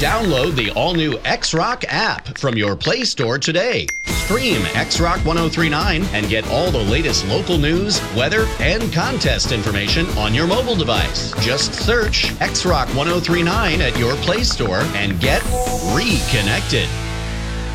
Download the all-new X-Rock app from your Play Store today. Stream X-Rock 1039 and get all the latest local news, weather, and contest information on your mobile device. Just search X-Rock 1039 at your Play Store and get reconnected.